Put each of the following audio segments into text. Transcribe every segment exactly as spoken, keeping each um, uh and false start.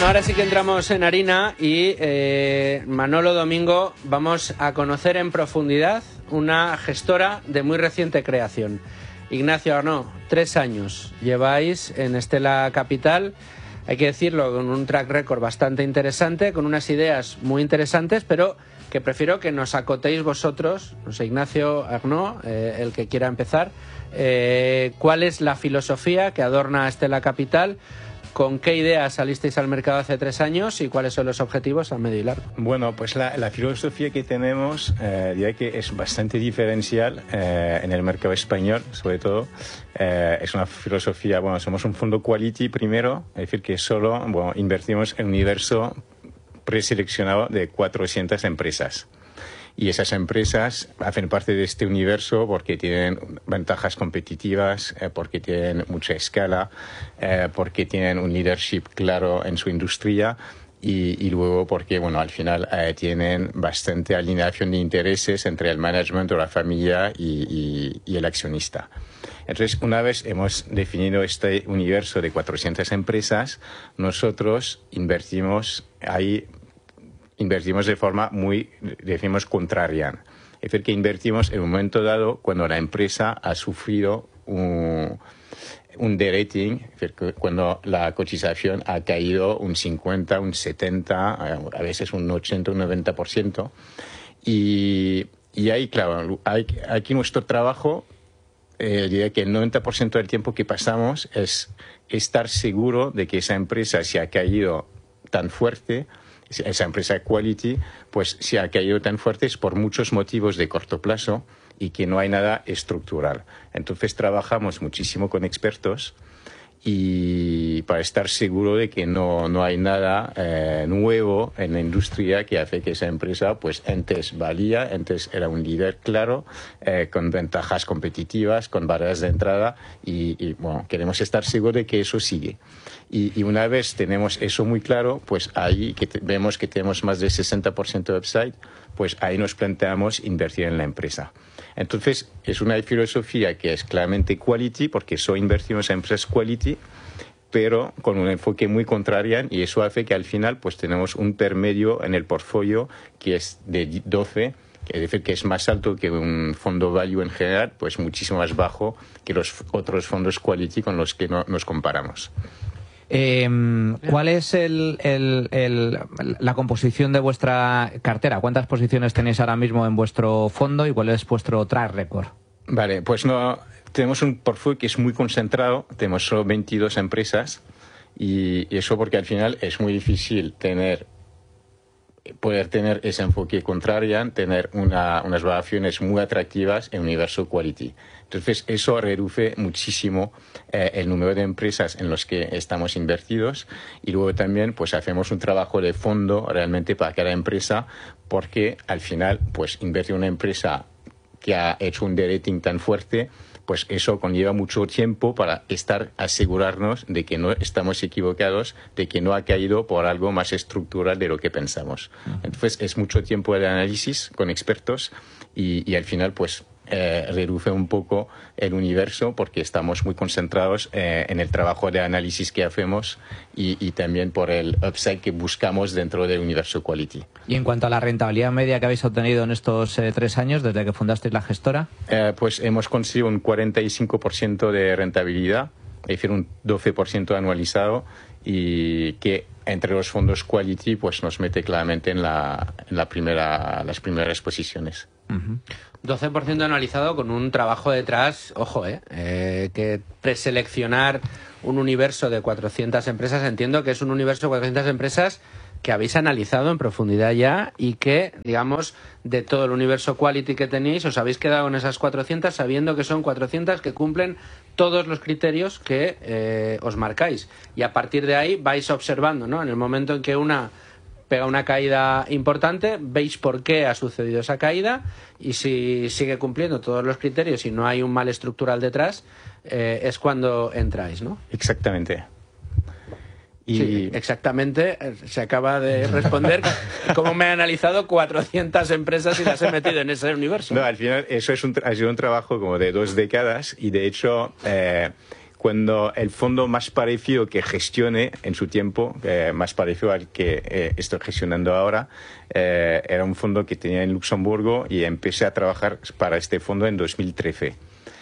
Bueno, ahora sí que entramos en harina y eh, Manolo Domingo vamos a conocer en profundidad una gestora de muy reciente creación. Ignacio Arnaud, tres años lleváis en Stella Capital, hay que decirlo, con un track record bastante interesante, con unas ideas muy interesantes, pero que prefiero que nos acotéis vosotros, no sé, Ignacio Arnaud, eh, el que quiera empezar, eh, cuál es la filosofía que adorna Stella Capital. ¿Con qué ideas salisteis al mercado hace tres años y cuáles son los objetivos a medio y largo? Bueno, pues la, la filosofía que tenemos, eh, diría que es bastante diferencial eh, en el mercado español, sobre todo. Eh, es una filosofía, bueno, somos un fondo quality primero, es decir, que solo bueno, invertimos en un universo preseleccionado de cuatrocientas empresas. Y esas empresas hacen parte de este universo porque tienen ventajas competitivas, eh, porque tienen mucha escala, eh, porque tienen un leadership claro en su industria y, y luego porque, bueno, al final eh, tienen bastante alineación de intereses entre el management o la familia y, y, y el accionista. Entonces, una vez hemos definido este universo de cuatrocientas empresas, nosotros invertimos ahí invertimos de forma muy, decimos, contraria. Es decir, que invertimos en un momento dado cuando la empresa ha sufrido un, un derating, es decir, que cuando la cotización ha caído un cincuenta, un setenta, a veces un ochenta, un noventa por ciento. Y, y ahí, claro, hay, aquí nuestro trabajo, eh, diría que el noventa por ciento del tiempo que pasamos es estar seguro de que esa empresa se ha caído tan fuerte, esa empresa Quality, pues se ha caído tan fuerte es por muchos motivos de corto plazo y que no hay nada estructural. Entonces trabajamos muchísimo con expertos y para estar seguro de que no, no hay nada eh, nuevo en la industria que hace que esa empresa, pues antes valía, antes era un líder claro, eh, con ventajas competitivas, con barreras de entrada y, y bueno, queremos estar seguros de que eso sigue. Y, y una vez tenemos eso muy claro, pues ahí que te, vemos que tenemos más del sesenta por ciento de upside, pues ahí nos planteamos invertir en la empresa. Entonces, es una filosofía que es claramente quality, porque solo invertimos en empresas quality, pero con un enfoque muy contrario, y eso hace que al final pues tenemos un permedio en el portfolio que es de doce, es decir, que es más alto que un fondo value en general, pues muchísimo más bajo que los otros fondos quality con los que no, nos comparamos. Eh, ¿Cuál es el, el, el, la composición de vuestra cartera? ¿Cuántas posiciones tenéis ahora mismo en vuestro fondo y cuál es vuestro track record? Vale, pues no, tenemos un portfolio que es muy concentrado, tenemos solo veintidós empresas y, y eso porque al final es muy difícil tener poder tener ese enfoque contrario, tener una, unas valoraciones muy atractivas en universo quality. Entonces, eso reduce muchísimo eh, el número de empresas en los que estamos invertidos y luego también pues hacemos un trabajo de fondo realmente para cada empresa porque al final pues invertir en una empresa que ha hecho un derating tan fuerte, pues eso conlleva mucho tiempo para estar asegurarnos de que no estamos equivocados, de que no ha caído por algo más estructural de lo que pensamos. Entonces es mucho tiempo de análisis con expertos y, y al final pues eh, reduce un poco el universo porque estamos muy concentrados eh, en el trabajo de análisis que hacemos y, y también por el upside que buscamos dentro del universo quality. Y en cuanto a la rentabilidad media que habéis obtenido en estos eh, tres años desde que fundasteis la gestora, eh, pues hemos conseguido un cuarenta y cinco por ciento de rentabilidad, es decir, un doce por ciento anualizado y que entre los fondos quality pues nos mete claramente en la, en la primera, las primeras posiciones. uh-huh. doce por ciento anualizado con un trabajo detrás, ojo, eh, eh, que preseleccionar un universo de cuatrocientas empresas, entiendo que es un universo de cuatrocientas empresas que habéis analizado en profundidad ya y que, digamos, de todo el universo quality que tenéis, os habéis quedado en esas cuatrocientas sabiendo que son cuatrocientas que cumplen todos los criterios que eh, os marcáis. Y a partir de ahí vais observando, ¿no? En el momento en que una pega una caída importante, veis por qué ha sucedido esa caída y si sigue cumpliendo todos los criterios y no hay un mal estructural detrás, eh, es cuando entráis, ¿no? Exactamente. Y... Sí, exactamente, se acaba de responder cómo me he analizado cuatrocientas empresas y las he metido en ese universo. No, al final eso es un, ha sido un trabajo como de dos décadas y de hecho eh, cuando el fondo más parecido que gestione en su tiempo, eh, más parecido al que eh, estoy gestionando ahora, eh, era un fondo que tenía en Luxemburgo y empecé a trabajar para este fondo en dos mil trece.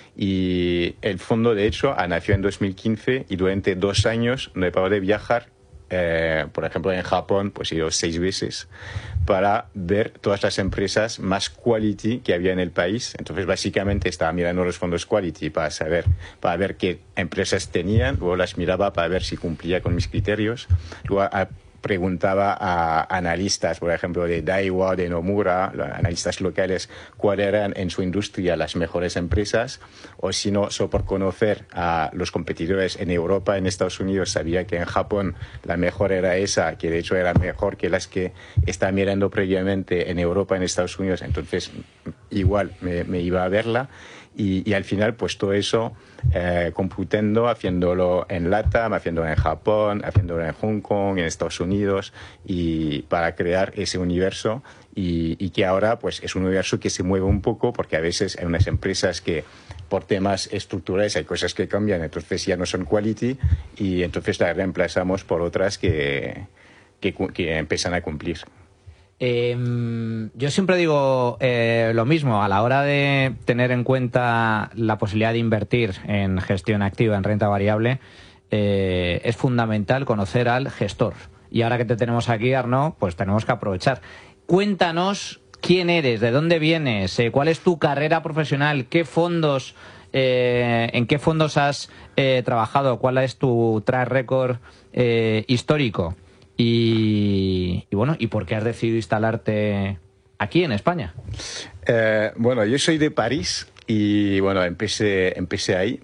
Y el fondo, de hecho, nació en dos mil quince y durante dos años no he parado de viajar. Eh, por ejemplo, en Japón, pues he ido seis veces para ver todas las empresas más quality que había en el país. Entonces, básicamente, estaba mirando los fondos quality para saber, para ver qué empresas tenían. Luego las miraba para ver si cumplía con mis criterios. Luego, a, preguntaba a analistas, por ejemplo, de Daiwa, de Nomura, analistas locales, cuáles eran en su industria las mejores empresas, o si no, solo por conocer a los competidores en Europa, en Estados Unidos, sabía que en Japón la mejor era esa, que de hecho era mejor que las que estaba mirando previamente en Europa, en Estados Unidos, entonces igual me, me iba a verla. Y, y al final, pues todo eso, eh, computando, haciéndolo en LATAM, haciéndolo en Japón, haciéndolo en Hong Kong, en Estados Unidos, y para crear ese universo. Y, y que ahora, pues, es un universo que se mueve un poco, porque a veces hay unas empresas que, por temas estructurales, hay cosas que cambian, entonces ya no son quality, y entonces las reemplazamos por otras que, que, que empiezan a cumplir. Eh, yo siempre digo eh, lo mismo, a la hora de tener en cuenta la posibilidad de invertir en gestión activa, en renta variable, eh, es fundamental conocer al gestor. Y ahora que te tenemos aquí, Arnaud, pues tenemos que aprovechar. Cuéntanos quién eres, de dónde vienes, eh, cuál es tu carrera profesional, qué fondos, eh, en qué fondos has eh, trabajado, cuál es tu track record eh, histórico. Y, y bueno, ¿y por qué has decidido instalarte aquí en España? Eh, bueno, yo soy de París y bueno, empecé, empecé ahí.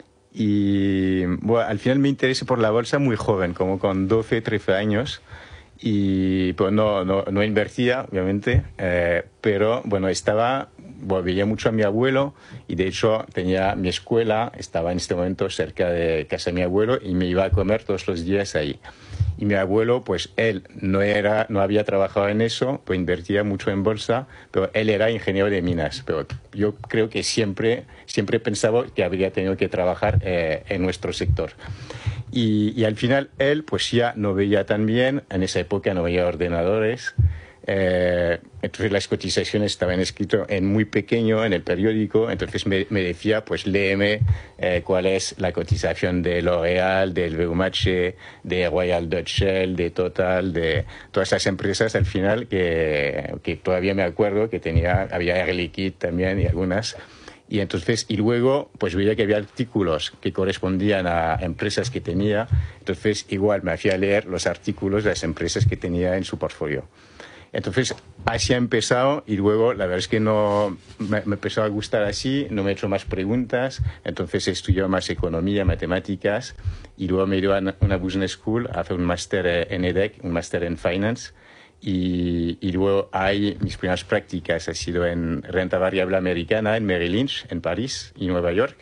Y bueno, al final me interesé por la bolsa muy joven, como con doce, trece años. Y pues no, no, no invertía, obviamente, eh, pero bueno, estaba, bueno, veía mucho a mi abuelo y de hecho tenía mi escuela, estaba en este momento cerca de casa de mi abuelo y me iba a comer todos los días ahí. Y mi abuelo, pues él no era, no había trabajado en eso, pues invertía mucho en bolsa, pero él era ingeniero de minas. Pero yo creo que siempre, siempre pensaba que habría tenido que trabajar eh, en nuestro sector. Y, y al final él, pues ya no veía tan bien, en esa época no veía ordenadores. Eh, entonces las cotizaciones estaban escritas en muy pequeño en el periódico, entonces me, me decía, pues léeme eh, cuál es la cotización de L'Oréal, del V M H, de Royal Dutch Shell, de Total, de todas esas empresas al final que, que todavía me acuerdo que tenía, había Air Liquide también y algunas. Y entonces, y luego, pues veía que había artículos que correspondían a empresas que tenía, entonces igual me hacía leer los artículos de las empresas que tenía en su portfolio. Entonces, así ha empezado y luego la verdad es que no me, me empezó a gustar así, no me he hecho más preguntas, entonces he estudiado más economía, matemáticas y luego me he ido a una business school a hacer un máster en E D E C, un máster en finance y, y luego hay mis primeras prácticas ha sido en renta variable americana en Merrill Lynch, en París y Nueva York.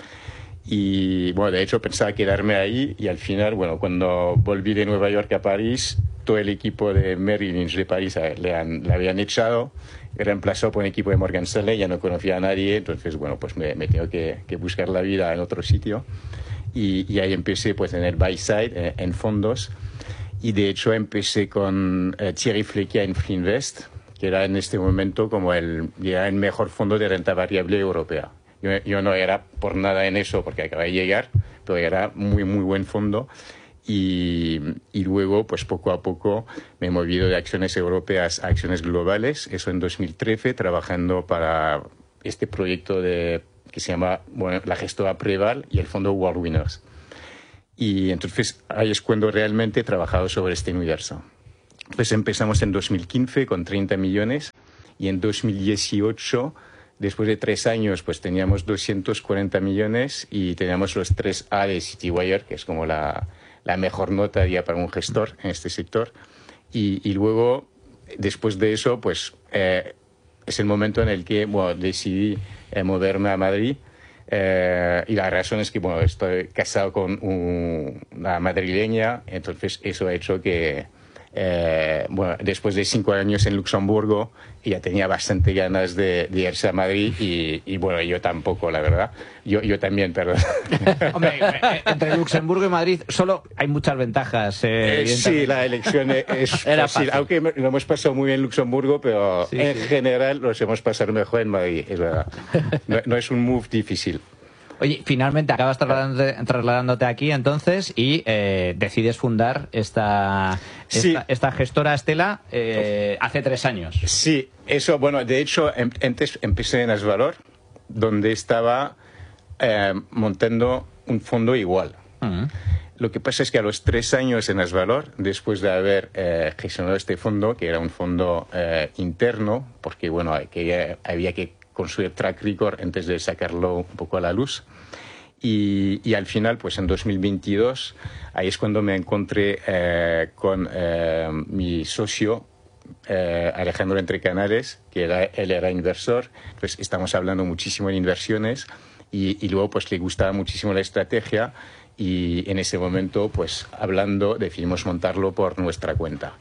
Y bueno, de hecho pensaba quedarme ahí y al final, bueno, cuando volví de Nueva York a París, todo el equipo de Merrill Lynch de París le, han, le habían echado, reemplazado por un equipo de Morgan Stanley, ya no conocía a nadie, entonces bueno, pues me, me tengo que, que buscar la vida en otro sitio. Y, y ahí empecé pues en el buy side, en, en fondos, y de hecho empecé con eh, Thierry Flequia en Finvest, que era en este momento como el, ya el mejor fondo de renta variable europea. Yo, yo no era por nada en eso porque acababa de llegar, pero era muy, muy buen fondo. Y, y luego, pues poco a poco, me he movido de acciones europeas a acciones globales. Eso en dos mil trece, trabajando para este proyecto de, que se llama bueno, la gestora Preval y el fondo World Winners. Y entonces ahí es cuando realmente he trabajado sobre este universo. Pues empezamos en dos mil quince con treinta millones y en dos mil dieciocho... Después de tres años, pues teníamos doscientos cuarenta millones y teníamos los tres A de Citywire, que es como la, la mejor nota día para un gestor en este sector. Y, y luego, después de eso, pues eh, es el momento en el que bueno, decidí eh, moverme a Madrid. Eh, y la razón es que bueno, estoy casado con un, una madrileña, entonces eso ha hecho que eh, bueno, después de cinco años en Luxemburgo, ella tenía bastante ganas de, de irse a Madrid y, y bueno, yo tampoco, la verdad. Yo, yo también, perdón. Hombre, entre Luxemburgo y Madrid solo hay muchas ventajas. Eh, eh, sí, la elección es Era fácil, fácil. aunque lo hemos pasado muy bien en Luxemburgo, pero Sí, en sí. general los hemos pasado mejor en Madrid, es verdad. No, no es un move difícil. Oye, finalmente acabas trasladándote, trasladándote aquí entonces y eh, decides fundar esta, Sí. esta, esta gestora Estela eh, hace tres años. Sí, eso, bueno, de hecho, em- antes empecé en Asvalor, donde estaba eh, montando un fondo igual. Mm. Lo que pasa es que a los tres años en Asvalor, después de haber eh, gestionado este fondo, que era un fondo eh, interno, porque bueno, que ya había que construir track record antes de sacarlo un poco a la luz, y, y al final, pues en dos mil veintidós, ahí es cuando me encontré eh, con eh, mi socio, eh, Alejandro Entrecanales, que era, él era inversor, pues estamos hablando muchísimo de inversiones, y, y luego pues le gustaba muchísimo la estrategia, y en ese momento, pues hablando, decidimos montarlo por nuestra cuenta.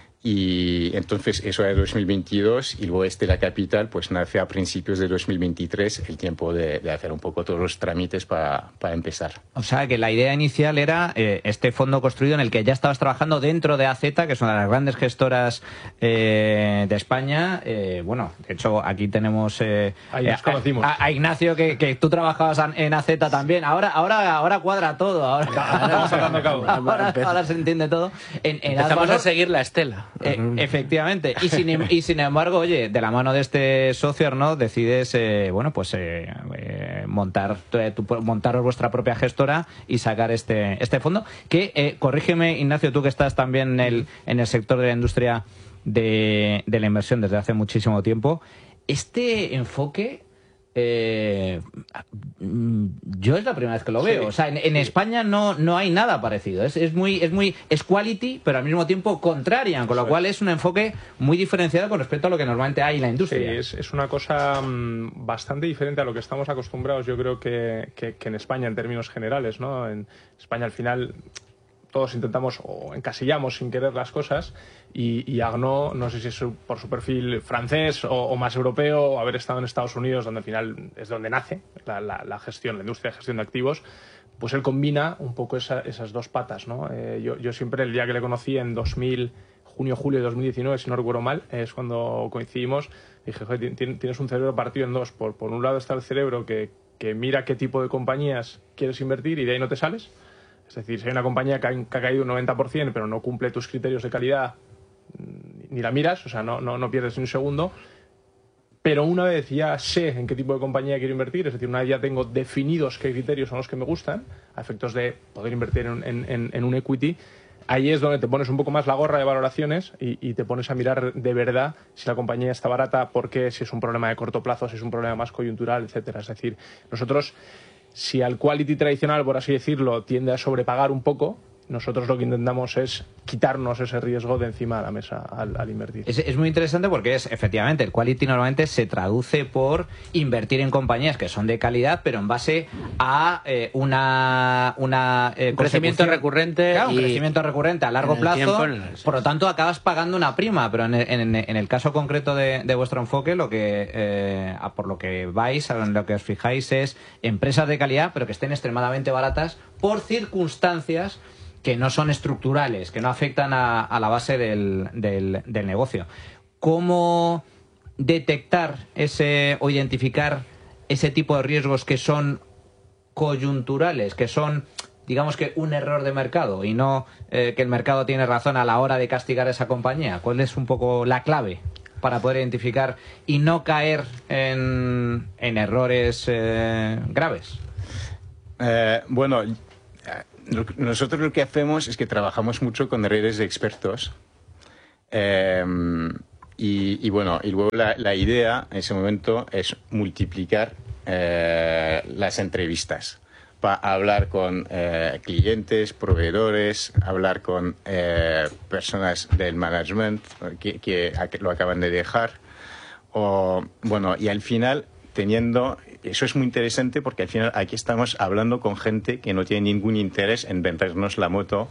Y entonces eso era dos mil veintidós y luego Estela Capital pues nace a principios de dos mil veintitrés, el tiempo de, de hacer un poco todos los trámites para, para empezar. O sea, que la idea inicial era eh, este fondo construido en el que ya estabas trabajando dentro de A Z, que es una de las grandes gestoras eh, de España. Eh, bueno, de hecho, aquí tenemos eh, Ahí nos eh, conocimos. a, a Ignacio, que, que tú trabajabas an- en A Z también. Ahora, ahora, ahora cuadra todo. Ahora, Estamos sacando cabo. ahora, ahora se entiende todo. En, en Empezamos Asvalor- a seguir la Estela. Eh, efectivamente. Y sin, em- y sin embargo, oye, de la mano de este socio, Arnaud, decides, eh, bueno, pues eh, eh, montar, tu- tu- montaros vuestra propia gestora y sacar este, este fondo. Que, eh, corrígeme, Ignacio, tú que estás también en el, en el sector de la industria de, de la inversión desde hace muchísimo tiempo. Este enfoque... Eh, mm, yo es la primera vez que lo veo. Sí, o sea, en, en sí. España no, no hay nada parecido. Es, es muy, es muy, es quality, pero al mismo tiempo contrarian, con lo Eso cual es un enfoque muy diferenciado con respecto a lo que normalmente hay en la Sí, industria. es, es una cosa mm, bastante diferente a lo que estamos acostumbrados, yo creo que, que- que en España en términos generales, ¿no? En España al final todos intentamos o encasillamos sin querer las cosas y, y Arnaud, no sé si es su- por su perfil francés o, o más europeo o haber estado en Estados Unidos, donde al final es donde nace la, la- la gestión, la industria de gestión de activos, pues él combina un poco esa- esas dos patas, ¿no? Eh, yo, yo siempre, el día que le conocí en dos mil, junio, julio de dos mil diecinueve, si no recuerdo mal, es cuando coincidimos, dije, joder, ti- ti- tienes un cerebro partido en dos. Por, por un lado está el cerebro que, que mira qué tipo de compañías quieres invertir y de ahí no te sales. Es decir, si hay una compañía que ha, que ha caído un noventa por ciento pero no cumple tus criterios de calidad, mm, ni la miras, o sea, no, no, no pierdes ni un segundo. Pero una vez ya sé en qué tipo de compañía quiero invertir, es decir, una vez ya tengo definidos qué criterios son los que me gustan, a efectos de poder invertir en, en- en- en un equity, ahí es donde te pones un poco más la gorra de valoraciones y, y te pones a mirar de verdad si la compañía está barata, por qué, si es un problema de corto plazo, si es un problema más coyuntural, etcétera. Es decir, nosotros, si al quality tradicional, por así decirlo, tiende a sobrepagar un poco, nosotros lo que intentamos es quitarnos ese riesgo de encima de la mesa al, al invertir. Es, es muy interesante porque es, efectivamente, el quality normalmente se traduce por invertir en compañías que son de calidad, pero en base a eh, una, una eh, Un crecimiento consecución- recurrente Claro, un y- crecimiento recurrente a largo en el plazo. tiempo, en el- Por lo tanto, acabas pagando una prima, pero en el, en, en el caso concreto de, de vuestro enfoque, lo que eh, a por lo que vais, a lo que os fijáis es empresas de calidad, pero que estén extremadamente baratas por circunstancias que no son estructurales, que no afectan a, a la base del, del, del negocio. ¿Cómo detectar ese o identificar ese tipo de riesgos que son coyunturales, que son, digamos que un error de mercado y no eh, que el mercado tiene razón a la hora de castigar a esa compañía? ¿Cuál es un poco la clave para poder identificar y no caer en, en errores eh, graves? Eh, bueno, eh, lo- nosotros lo que hacemos es que trabajamos mucho con redes de expertos. Eh, y, y bueno, y luego la, la idea en ese momento es multiplicar eh, las entrevistas para hablar con eh, clientes, proveedores, hablar con eh, personas del management que, que ac- lo acaban de dejar. O, bueno, y al final teniendo... Eso es muy interesante porque al final aquí estamos hablando con gente que no tiene ningún interés en vendernos la moto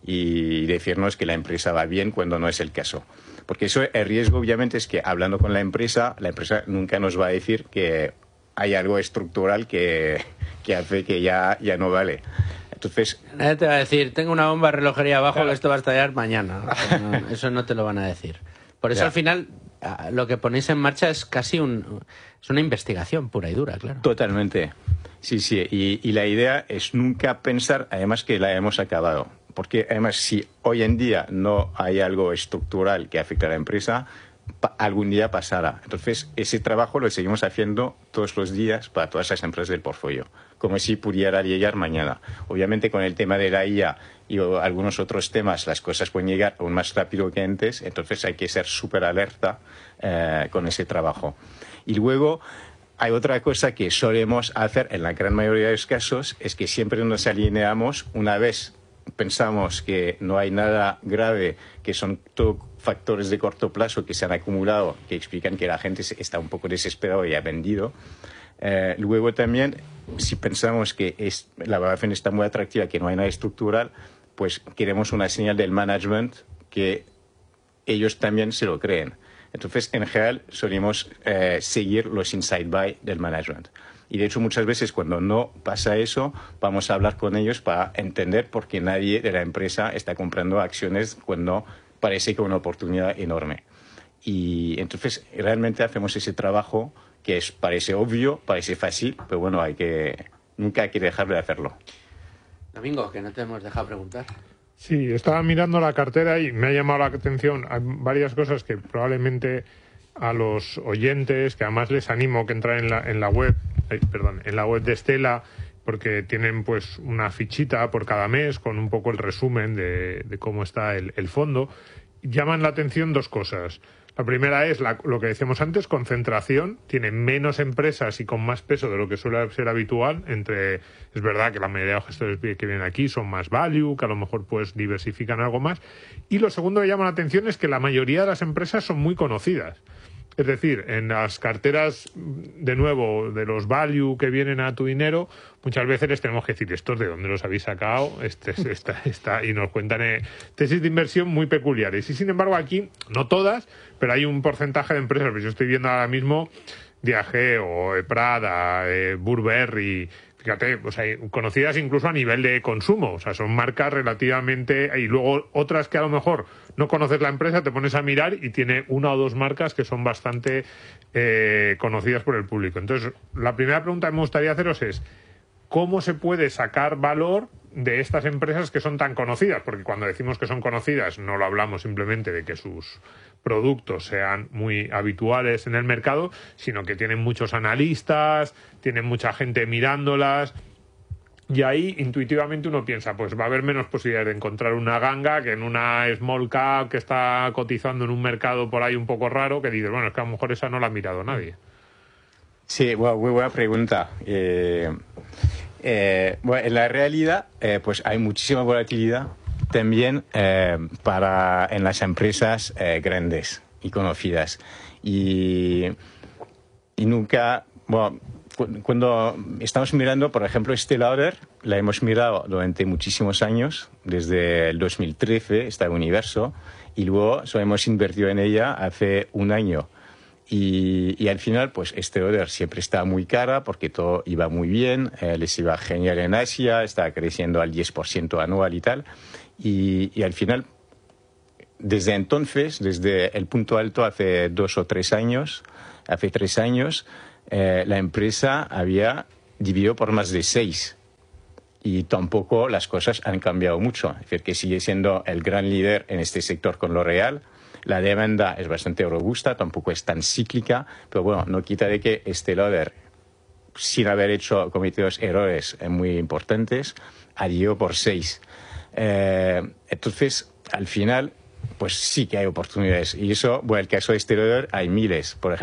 y decirnos que la empresa va bien cuando no es el caso. Porque eso, el riesgo obviamente es que hablando con la empresa, la empresa nunca nos va a decir que hay algo estructural que, que hace que ya, ya no vale. Entonces, nadie te va a decir, tengo una bomba de relojería abajo, claro, que esto va a estallar mañana. No, eso no te lo van a decir. Por eso, ya, al final, lo que ponéis en marcha es casi un, es una investigación pura y dura, claro. Totalmente. Sí, sí. Y, y la idea es nunca pensar, además, que la hemos acabado. Porque, además, si hoy en día no hay algo estructural que afecte a la empresa, pa- algún día pasará. Entonces, ese trabajo lo seguimos haciendo todos los días para todas las empresas del portfolio, como si pudiera llegar mañana. Obviamente, con el tema de la I A y o, algunos otros temas, las cosas pueden llegar aún más rápido que antes, entonces hay que ser súper alerta eh, con ese trabajo. Y luego, hay otra cosa que solemos hacer en la gran mayoría de los casos, es que siempre nos alineamos una vez pensamos que no hay nada grave, que son todo factores de corto plazo que se han acumulado, que explican que la gente está un poco desesperada y ha vendido. Eh, luego también, si pensamos que es, la valoración está muy atractiva, que no hay nada estructural, pues queremos una señal del management que ellos también se lo creen. Entonces, en general, solemos eh, seguir los inside buy del management. Y de hecho, muchas veces cuando no pasa eso, vamos a hablar con ellos para entender por qué nadie de la empresa está comprando acciones cuando parece que hay una oportunidad enorme. Y entonces realmente hacemos ese trabajo que es, parece obvio, parece fácil, pero bueno, hay que, nunca hay que dejar de hacerlo. Domingo, que no te hemos dejado preguntar. Sí, estaba mirando la cartera y me ha llamado la atención. Hay varias cosas que probablemente a los oyentes, que además les animo que entren en la, en la web, eh, perdón, en la web de Stella, porque tienen pues una fichita por cada mes con un poco el resumen de, de cómo está el, el fondo. Llaman la atención dos cosas. La primera es la, lo que decíamos antes, concentración. Tiene menos empresas y con más peso de lo que suele ser habitual. Entre, es verdad que la mayoría de los gestores que vienen aquí son más value, que a lo mejor pues diversifican algo más. Y lo segundo que llama la atención es que la mayoría de las empresas son muy conocidas. Es decir, en las carteras, de nuevo, de los value que vienen a tu dinero, muchas veces les tenemos que decir, ¿estos de dónde los habéis sacado? Este, esta, esta, y nos cuentan eh, tesis de inversión muy peculiares. Y sin embargo aquí, no todas, pero hay un porcentaje de empresas, pues yo estoy viendo ahora mismo Diageo, eh, Prada, eh, Burberry, fíjate, pues hay conocidas incluso a nivel de consumo, o sea, son marcas relativamente, y luego otras que a lo mejor no conoces la empresa, te pones a mirar y tiene una o dos marcas que son bastante eh, conocidas por el público. Entonces, la primera pregunta que me gustaría haceros es, ¿cómo se puede sacar valor de estas empresas que son tan conocidas? Porque cuando decimos que son conocidas, no lo hablamos simplemente de que sus productos sean muy habituales en el mercado, sino que tienen muchos analistas, tienen mucha gente mirándolas. Y ahí, intuitivamente, uno piensa, pues va a haber menos posibilidades de encontrar una ganga que en una small cap que está cotizando en un mercado por ahí un poco raro, que dices, bueno, es que a lo mejor esa no la ha mirado nadie. Sí, bueno, muy buena pregunta. Eh, eh, bueno, en la realidad, eh, pues hay muchísima volatilidad también eh, para en las empresas eh, grandes y conocidas. Y, y nunca, bueno, cuando estamos mirando, por ejemplo, Estée Lauder, la hemos mirado durante muchísimos años, desde el dos mil trece, está en Universo, y luego so, hemos invertido en ella hace un año. Y, y al final, pues Estée Lauder siempre está muy cara porque todo iba muy bien, eh, les iba genial en Asia, está creciendo al diez por ciento anual y tal. Y, y al final, desde entonces, desde el punto alto hace dos o tres años, hace tres años, eh, la empresa había dividido por más de seis. Y tampoco las cosas han cambiado mucho. Es decir, que sigue siendo el gran líder en este sector con L'Oréal. La demanda es bastante robusta, tampoco es tan cíclica, pero bueno, no quita de que Estée Lauder, sin haber hecho cometidos errores muy importantes, ha ido por seis. Eh, entonces, al final, pues sí que hay oportunidades. Y eso, bueno, el caso de Estée Lauder hay miles. Por ejemplo,